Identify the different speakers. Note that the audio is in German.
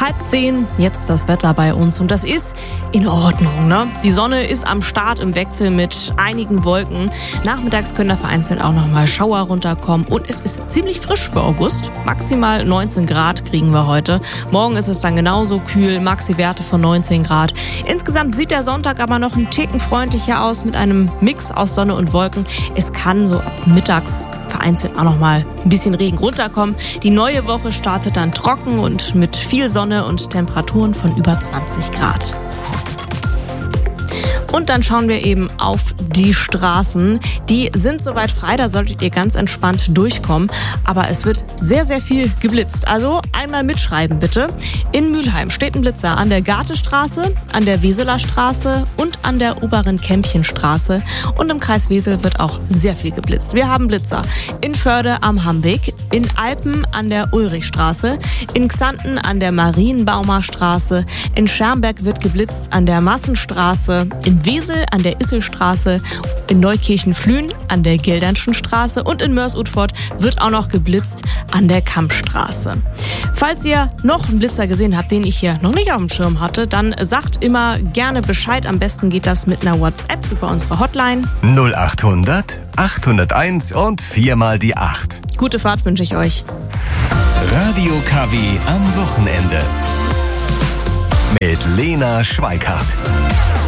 Speaker 1: 10:30, jetzt das Wetter bei uns und das ist in Ordnung, ne? Die Sonne ist am Start im Wechsel mit einigen Wolken. Nachmittags können da vereinzelt auch nochmal Schauer runterkommen und es ist ziemlich frisch für August. Maximal 19 Grad kriegen wir heute. Morgen ist es dann genauso kühl, Maxi-Werte von 19 Grad. Insgesamt sieht der Sonntag aber noch einen Ticken freundlicher aus mit einem Mix aus Sonne und Wolken. Es kann so ab mittags vereinzelt auch noch mal ein bisschen Regen runterkommen. Die neue Woche startet dann trocken und mit viel Sonne und Temperaturen von über 20 Grad. Und dann schauen wir eben auf die Straßen. Die sind soweit frei, da solltet ihr ganz entspannt durchkommen. Aber es wird sehr, sehr viel geblitzt. Also einmal mitschreiben bitte. In Mülheim steht ein Blitzer an der Gartestraße, an der Weseler Straße und an der oberen Kämpchenstraße. Und im Kreis Wesel wird auch sehr viel geblitzt. Wir haben Blitzer in Förde am Hammweg, in Alpen an der Ulrichstraße, in Xanten an der Marienbaumer Straße, in Schermberg wird geblitzt an der Massenstraße, in Wesel an der Isselstraße, in Neukirchen-Flühen an der Geldernschen Straße und in Mörs-Utford wird auch noch geblitzt an der Kampstraße. Falls ihr noch einen Blitzer gesehen habt, den ich hier noch nicht auf dem Schirm hatte, dann sagt immer gerne Bescheid. Am besten geht das mit einer WhatsApp über unsere Hotline
Speaker 2: 0800 801 und 4 mal die 8.
Speaker 1: Gute Fahrt wünsche ich euch.
Speaker 2: Radio KW am Wochenende. Mit Lena Schweikart.